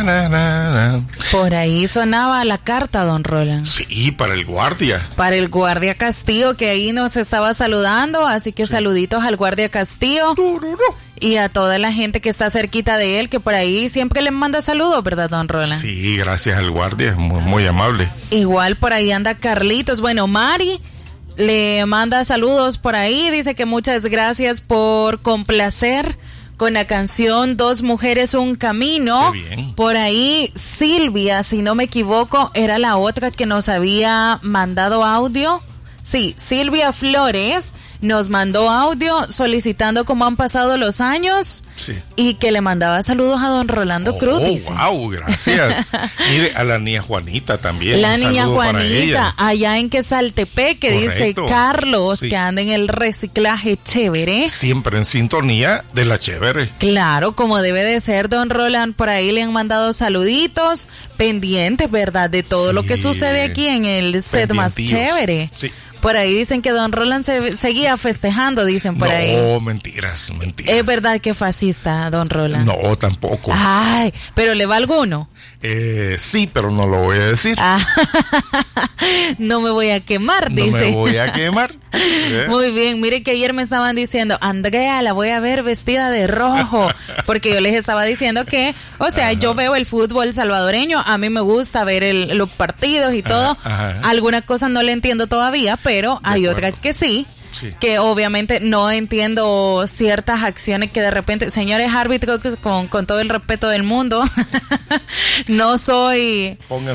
Por ahí sonaba la carta, don Roland. Sí, para el guardia. Para el guardia Castillo, que ahí nos estaba saludando, así que saluditos al guardia Castillo. Y a toda la gente que está cerquita de él, que por ahí siempre le manda saludos, ¿verdad, don Roland? Sí, gracias al guardia, muy, muy amable. Igual por ahí anda Carlitos. Bueno, Mari le manda saludos por ahí, dice que muchas gracias por complacer con la canción Dos Mujeres, Un Camino. Qué bien. Por ahí Silvia, si no me equivoco, era la otra que nos había mandado audio. Sí, Silvia Flores nos mandó audio solicitando cómo han pasado los años y que le mandaba saludos a don Rolando Cruz. Dice. Wow, gracias. Mire, a la niña Juanita también. La niña Juanita, allá en Quesaltepec, que dice Carlos, que anda en el reciclaje chévere. Siempre en sintonía de la chévere. Claro, como debe de ser, don Roland. Por ahí le han mandado saluditos, pendientes, ¿verdad? De todo lo que sucede aquí en el set más chévere. Sí. Por ahí dicen que don Roland seguía festejando, dicen por ahí. No, mentiras. ¿Es verdad que fascista, don Roland? No, tampoco. Ay, ¿pero le va alguno? Sí, pero no lo voy a decir. No me voy a quemar, dice. No me voy a quemar. Muy bien, mire que ayer me estaban diciendo, Andrea, la voy a ver vestida de rojo, porque yo les estaba diciendo que, o sea, yo veo el fútbol salvadoreño, a mí me gusta ver los partidos y todo. Algunas cosas no le entiendo todavía, pero hay otras que sí. Sí. Que obviamente no entiendo ciertas acciones que de repente, señores árbitros, con todo el respeto del mundo, no soy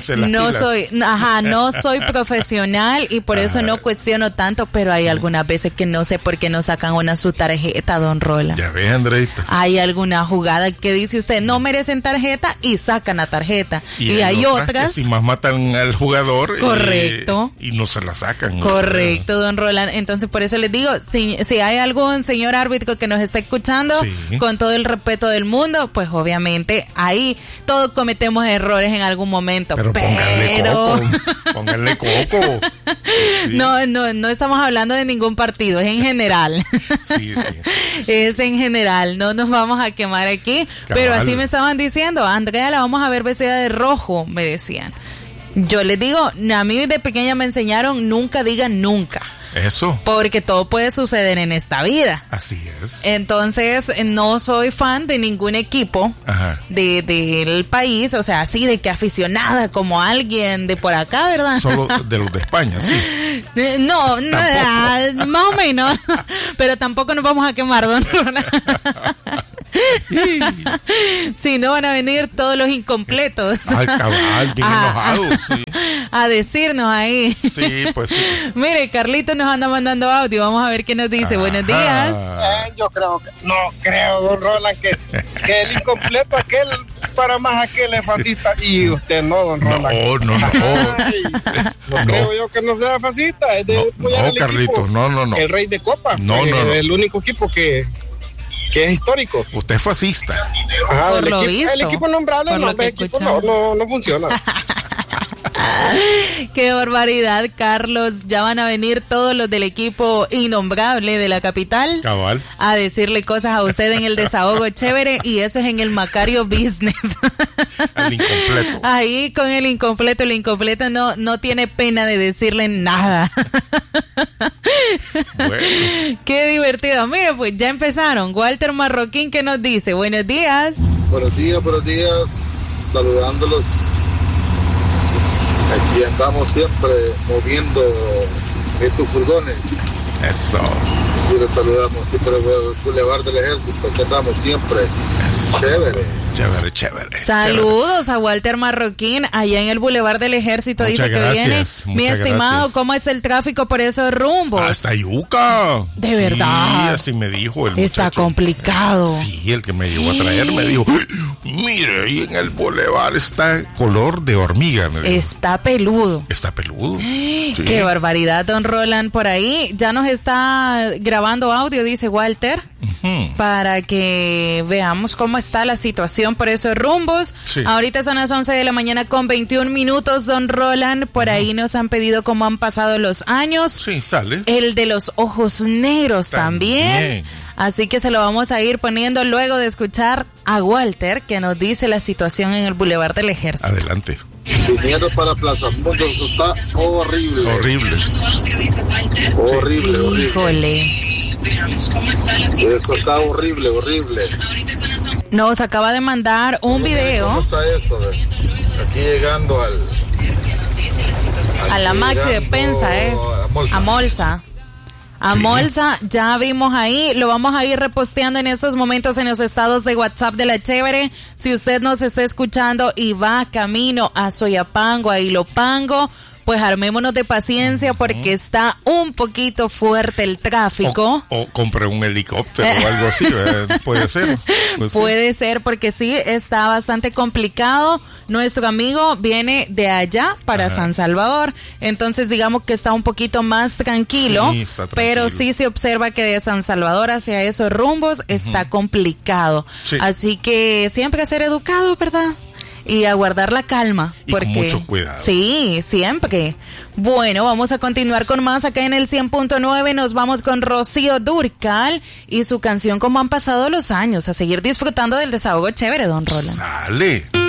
profesional y por eso no cuestiono tanto, pero hay algunas veces que no sé por qué no sacan una su tarjeta, don Roland. Ya ves, Andreita. Hay alguna jugada que dice usted no merecen tarjeta y sacan la tarjeta y hay otras que si más matan al jugador, correcto, y no se la sacan. Correcto, don Roland. Entonces por eso les digo, si hay algún señor árbitro que nos está escuchando, con todo el respeto del mundo, pues obviamente ahí todos cometemos errores en algún momento. Pero pónganle coco. Sí. No estamos hablando de ningún partido, es en general. Sí. Es en general, no nos vamos a quemar aquí. Cabal. Pero así me estaban diciendo, Andrea, la vamos a ver vestida de rojo, me decían. Yo les digo, a mí de pequeña me enseñaron, nunca digan nunca. Eso. Porque todo puede suceder en esta vida. Así es. Entonces, no soy fan de ningún equipo del país, o sea, así de que aficionada como alguien de por acá, ¿verdad? Solo de los de España, sí. No, más o menos. Pero tampoco nos vamos a quemar, don Ronald. Si no, van a venir todos los incompletos al cabal, bien enojados, sí. A decirnos ahí. Sí, pues sí. Mire, Carlito nos anda mandando audio, vamos a ver qué nos dice. Buenos días. Yo creo que, no creo, don Roland, que el incompleto aquel, para más aquel es fascista y usted no, don Roland. No. No creo yo que no sea fascista, es de no, Carlitos, no. El rey de copa, no. El único equipo que es histórico. Usted es fascista. Por lo visto. El equipo nombrable no funciona. Qué barbaridad, Carlos. Ya van a venir todos los del equipo innombrable de la capital. Cabal. A decirle cosas a usted en el desahogo chévere, y eso es en el Macario Business. El incompleto. Ahí con el incompleto no tiene pena de decirle nada. Bueno. Qué divertido. Mire, pues ya empezaron. Walter Marroquín, ¿qué nos dice? Buenos días. Buenos días. Saludándolos. Aquí andamos siempre moviendo estos furgones. Eso. Y los saludamos siempre por el Boulevard del Ejército, que andamos siempre. Eso. Chévere. Saludos a Walter Marroquín, allá en el Boulevard del Ejército. Muchas dice que gracias, viene. Mi estimado, gracias. ¿Cómo es el tráfico por esos rumbos? Hasta Yuca. De verdad. Sí, así me dijo el muchacho. Está complicado. Sí, el que me llevó a traer me dijo, mire, ahí en el Boulevard está color de hormiga. Está peludo. Sí. Qué barbaridad, don Roland. Por ahí ya nos está grabando audio, dice Walter, para que veamos cómo está la situación por esos rumbos. Sí. Ahorita son las 11 de la mañana con 21 minutos, don Roland. Por ahí nos han pedido cómo han pasado los años. Sí, sale. El de los ojos negros también. Así que se lo vamos a ir poniendo luego de escuchar a Walter, que nos dice la situación en el Boulevard del Ejército. Adelante. Viniendo para Plaza Mundo, eso está horrible. Horrible. Horrible. Híjole. Eso está horrible. Nos acaba de mandar un video. ¿Cómo está eso? Aquí llegando a la Maxi de Pensa, a Molsa. A Molsa, ya vimos ahí, lo vamos a ir reposteando en estos momentos en los estados de WhatsApp de La Chévere. Si usted nos está escuchando y va camino a Soyapango, a Ilopango, pues armémonos de paciencia porque está un poquito fuerte el tráfico. O compre un helicóptero o algo así, puede ser. Pues puede ser porque sí, está bastante complicado. Nuestro amigo viene de allá para San Salvador, entonces digamos que está un poquito más tranquilo, sí, pero sí se observa que de San Salvador hacia esos rumbos está complicado. Sí. Así que siempre ser educado, ¿verdad? Y a guardar la calma. Porque, y con mucho cuidado. Sí, siempre. Bueno, vamos a continuar con más acá en el 100.9. Nos vamos con Rocío Dúrcal y su canción Como han pasado los años. A seguir disfrutando del desahogo chévere, don Roland. Sale.